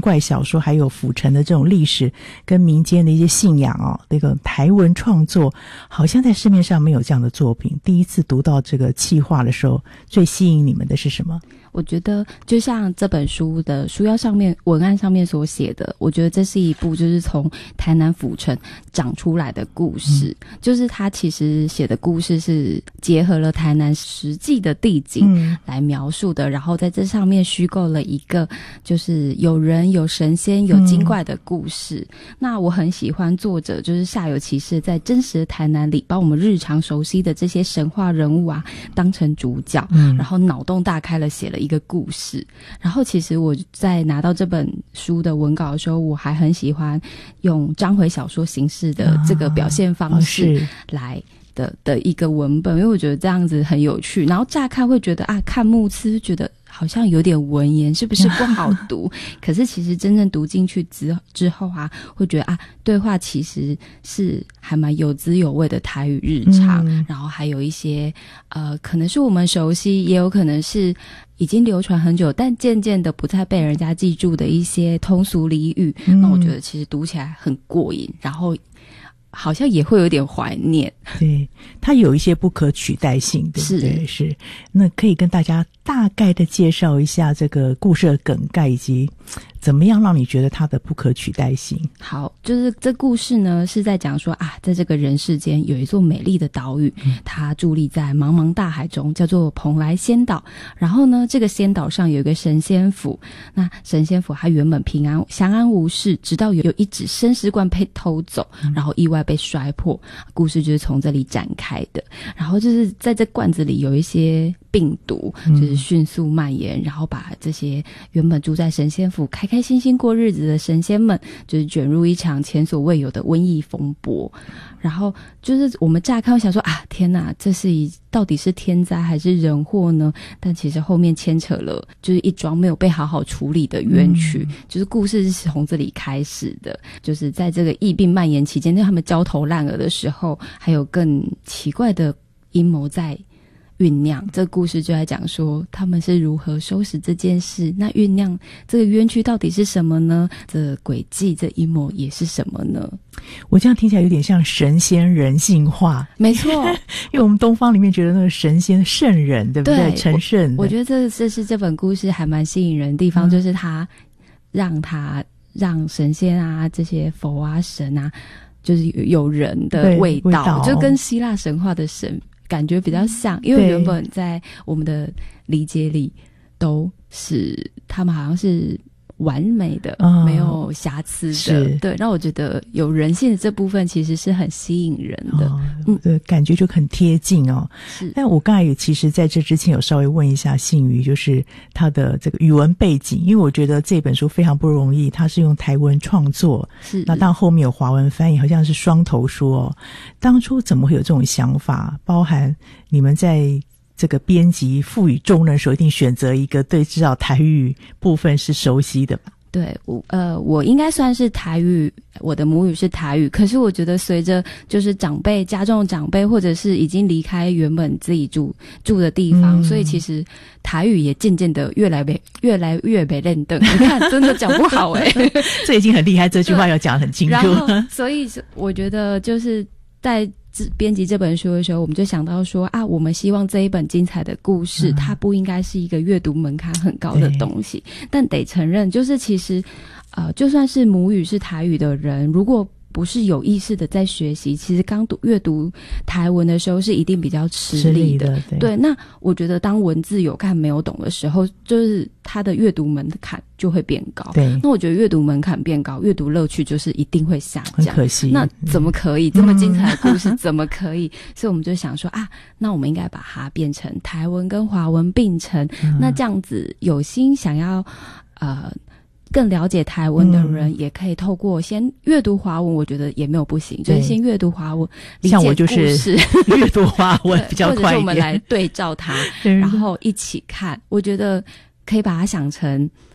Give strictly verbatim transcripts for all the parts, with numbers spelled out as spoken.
怪小说还有府城的这种历史跟民间的一些信仰哦，这个台文创作好像在市面上没有这样的作品。第一次读到这个企划的时候，最吸引你们的是什么？ 我觉得就像这本书的书腰上面文案上面所写的，我觉得这是一部就是从台南府城长出来的故事、嗯、就是他其实写的故事是结合了台南实际的地景来描述的、嗯、然后在这上面虚构了一个就是有人有神仙有精怪的故事、嗯、那我很喜欢作者就是煞有其事在真实的台南里把我们日常熟悉的这些神话人物啊当成主角、嗯、然后脑洞大开了写了一个故事。然后其实我在拿到这本书的文稿的时候，我还很喜欢用章回小说形式的这个表现方式来的、啊、的一个文本，因为我觉得这样子很有趣。然后乍看会觉得啊，看目次觉得好像有点文言，是不是不好读可是其实真正读进去之之后啊，会觉得啊，对话其实是还蛮有滋有味的台语日常、嗯、然后还有一些呃，可能是我们熟悉，也有可能是已经流传很久但渐渐的不再被人家记住的一些通俗俚语、嗯、那我觉得其实读起来很过瘾，然后好像也会有点怀念。 对，它有一些不可取代性，对不对？是是。那可以跟大家大概的介绍一下这个故事的梗概，以及怎么样让你觉得它的不可取代性？ 好，就是这故事呢是在讲说啊，在这个人世间有一座美丽的岛屿、嗯、它伫立在茫茫大海中，叫做蓬莱仙岛。然后呢，这个仙岛上有一个神仙府，那神仙府它原本平安相安无事，直到有有一只生石罐被偷走、嗯、然后意外被摔破，故事就是从这里展开的。然后就是在这罐子里有一些病毒，就是迅速蔓延、嗯、然后把这些原本住在神仙府开开心心过日子的神仙们就是卷入一场前所未有的瘟疫风波。然后就是我们乍看想说啊，天哪，这是一到底是天灾还是人祸呢？但其实后面牵扯了就是一桩没有被好好处理的冤屈、嗯、就是故事是从这里开始的。就是在这个疫病蔓延期间，在他们焦头烂额的时候，还有更奇怪的阴谋在酝酿。这个故事就在讲说他们是如何收拾这件事，那酝酿这个冤屈到底是什么呢？这诡计这阴谋也是什么呢？ 我这样听起来有点像神仙人性化。 没错因为我们东方里面觉得那个神仙圣人，对不对？成圣。 我, 我觉得这这是这本故事还蛮吸引人的地方、嗯、就是他让他让神仙啊这些佛啊神啊就是有人的味 道, 味道就跟希腊神话的神感觉比较像，因为原本在我们的理解里都是他们好像是完美的、嗯、没有瑕疵的，对，让我觉得有人性的这部分其实是很吸引人的、哦、 嗯，对，感觉就很贴近哦。是，但我刚才也其实在这之前有稍微问一下信瑜，就是他的这个语文背景，因为我觉得这本书非常不容易，他是用台文创作，是，那当后面有华文翻译，好像是双头书哦。当初怎么会有这种想法？包含你们在这个编辑赋予重任的时候，一定选择一个对至少台语部分是熟悉的吧？ 对，我呃，我应该算是台语，我的母语是台语。可是我觉得随着就是长辈家中的长辈，或者是已经离开原本自己住住的地方、嗯，所以其实台语也渐渐的越来越越来越被认得。你看，真的讲不好哎、欸， 这已经很厉害，这句话要讲很清楚。 然后，所以我觉得就是在编辑这本书的时候，我们就想到说啊，我们希望这一本精彩的故事、嗯、它不应该是一个阅读门槛很高的东西，但得承认就是其实呃，就算是母语是台语的人，如果不是有意识的在学习，其实刚读阅读台文的时候是一定比较吃力的。对, 对，那我觉得当文字有看没有懂的时候，就是它的阅读门槛就会变高。对，那我觉得阅读门槛变高，阅读乐趣就是一定会下降。 很可惜， 那怎么可以、嗯、这么精彩的故事怎么可以？所以我们就想说啊，那我们应该把它变成台文跟华文并成、嗯、那这样子有心想要呃更了解台文的人也可以透过先阅读华文，我觉得也没有不行，就是先阅读华文理解故事，像我就是阅读华文比较快一点，或者是我们来对照它然后一起看，我觉得可以把它想成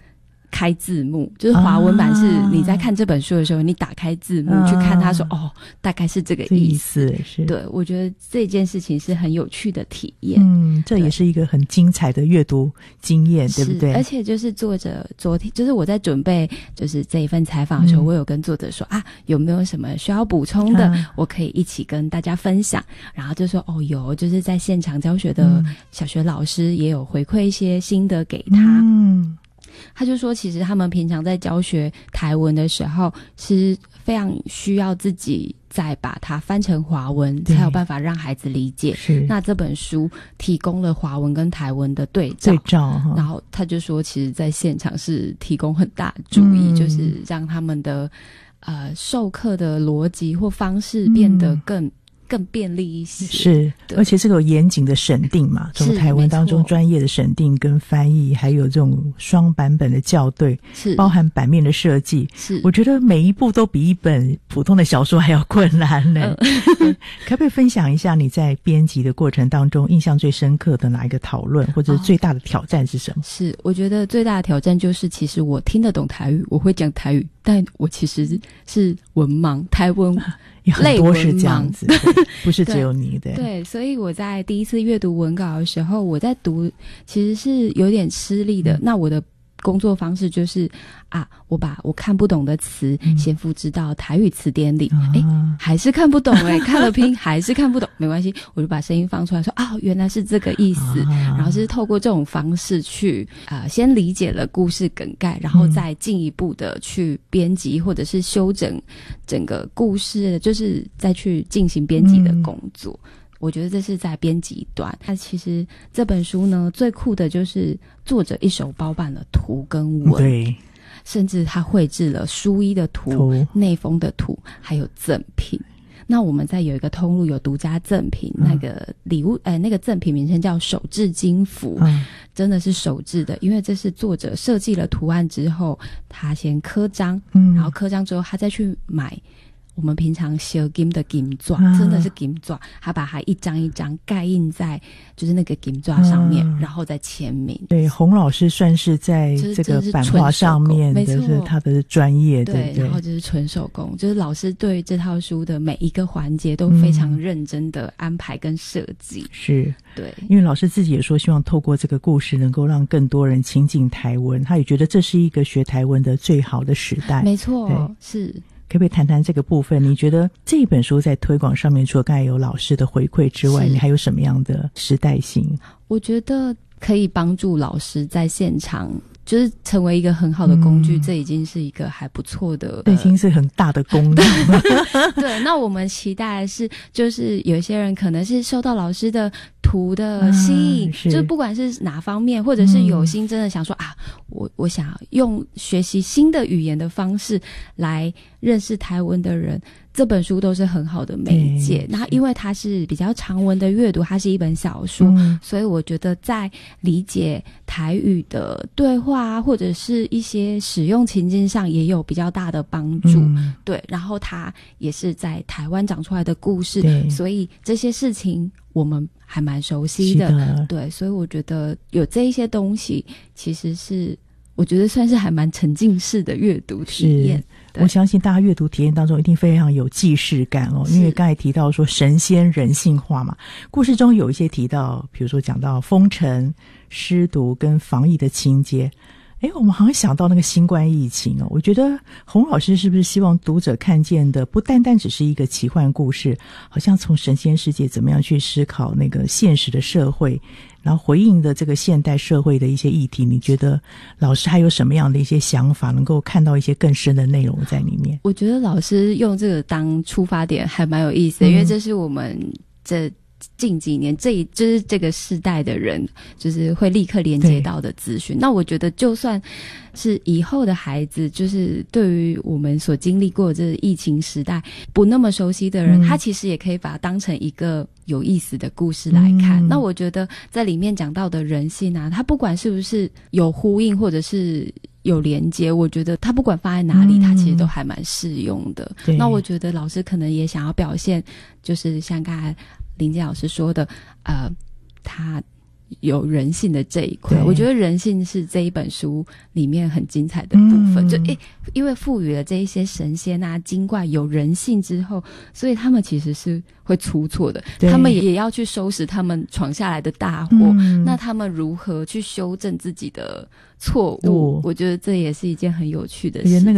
开字幕，就是华文版是你在看这本书的时候，啊、你打开字幕、啊、去看他说哦，大概是这个意思。 意思是对，我觉得这件事情是很有趣的体验。 嗯，这也是一个很精彩的阅读经验，对不对？ 而且就是作者昨天，就是我在准备就是这一份采访的时候、嗯，我有跟作者说啊，有没有什么需要补充的、啊，我可以一起跟大家分享。然后就说哦，有，就是在现场教学的小学老师也有回馈一些心得给他。嗯。他就说其实他们平常在教学台文的时候是非常需要自己再把它翻成华文才有办法让孩子理解，那这本书提供了华文跟台文的对照， 对照然后他就说其实在现场是提供很大注意、嗯、就是让他们的呃授课的逻辑或方式变得更、嗯更便利一些， 是，而且这个有严谨的审定嘛，从台湾当中专业的审定跟翻译，还有这种双版本的校对，是包含版面的设计，是我觉得每一步都比一本普通的小说还要困难呢。嗯、可不可以分享一下你在编辑的过程当中印象最深刻的哪一个讨论，或者最大的挑战是什么？哦、 是，我觉得最大的挑战就是其实我听得懂台语，我会讲台语，但我其实是文盲，台文。 很多是这样子，不是只有你的。 对，所以我在第一次阅读文稿的时候，我在读其实是有点吃力的。嗯、那我的工作方式就是啊，我把我看不懂的词先复制到台语词典里，哎、嗯，还是看不懂哎、欸，看了拼还是看不懂，没关系，我就把声音放出来说啊，原来是这个意思。啊、然后是透过这种方式去啊、呃，先理解了故事梗概，然后再进一步的去编辑或者是修整整个故事，就是再去进行编辑的工作。嗯，我觉得这是在编辑端。那其实这本书呢，最酷的就是作者一手包办了图跟文， 对， 甚至他绘制了书衣的图、内封的图，还有赠品。那我们在有一个通路有独家赠品，嗯、那个礼物，呃，那个赠品名称叫手制金符，嗯、真的是手制的，因为这是作者设计了图案之后，他先刻章，嗯、然后刻章之后，他再去买。我们平常写金的金纸，真的是金纸，他把它一张一张盖印在就是那个金纸上面，嗯、然后再签名。 对，洪老师算是在这个版画上面的是他的专业，对对， 对。然后就是纯手工，就是老师对这套书的每一个环节都非常认真的安排跟设计。嗯、 是， 对， 因为老师自己也说，希望透过这个故事能够让更多人亲近台文，他也觉得这是一个学台文的最好的时代。 没错，是。 可不可以谈谈这个部分？你觉得这本书在推广上面，除了刚才有老师的回馈之外，你还有什么样的时代性？ 我觉得可以帮助老师在现场就是成为一个很好的工具，嗯、这已经是一个还不错的， 这已经是很大的功能。 对，那我们期待的是，就是有一些人可能是受到老师的图的吸引，嗯、就不管是哪方面，或者是有心真的想说、嗯、啊，我我想用学习新的语言的方式来认识台湾的人。这本书都是很好的媒介，那因为它是比较长文的阅读，它是一本小书，嗯、所以我觉得在理解台语的对话啊，或者是一些使用情境上也有比较大的帮助。嗯、对，然后它也是在台湾长出来的故事，所以这些事情我们还蛮熟悉的。的对，所以我觉得有这一些东西，其实是我觉得算是还蛮沉浸式的阅读体验。 我相信大家阅读体验当中一定非常有既视感哦，因为刚才提到说神仙人性化嘛，故事中有一些提到，比如说讲到封城、尸毒跟防疫的情节。诶，我们好像想到那个新冠疫情哦，我觉得洪老师是不是希望读者看见的不单单只是一个奇幻故事，好像从神仙世界怎么样去思考那个现实的社会，然后回应的这个现代社会的一些议题，你觉得老师还有什么样的一些想法，能够看到一些更深的内容在里面？ 我觉得老师用这个当出发点还蛮有意思的，嗯、因为这是我们这近几年这一就是这个世代的人就是会立刻连接到的资讯。那我觉得就算是以后的孩子，就是对于我们所经历过的这疫情时代不那么熟悉的人，嗯、他其实也可以把它当成一个有意思的故事来看。嗯、那我觉得在里面讲到的人性啊，它不管是不是有呼应或者是有连接，我觉得它不管放在哪里，它其实都还蛮适用的。那我觉得老师可能也想要表现，就是像刚才林健老师说的，呃，他有人性的这一块。我觉得人性是这一本书里面很精彩的部分。嗯、就诶，因为赋予了这一些神仙啊、精怪有人性之后，所以他们其实是会出错的，他们也要去收拾他们闯下来的大祸。嗯、那他们如何去修正自己的错误？哦、我觉得这也是一件很有趣的事情。